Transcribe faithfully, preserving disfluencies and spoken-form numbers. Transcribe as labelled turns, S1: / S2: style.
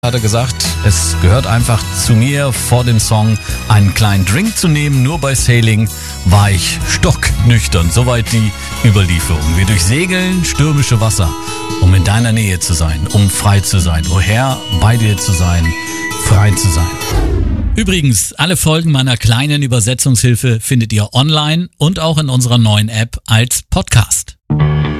S1: Hat er gesagt, es gehört einfach zu mir, vor dem Song einen kleinen Drink zu nehmen. Nur bei Sailing war ich stocknüchtern. Soweit die Überlieferung. Wir durchsegeln stürmische Wasser, um in deiner Nähe zu sein, um frei zu sein. O Herr, bei dir zu sein, frei zu sein.
S2: Übrigens, alle Folgen meiner kleinen Übersetzungshilfe findet ihr online und auch in unserer neuen App als Podcast.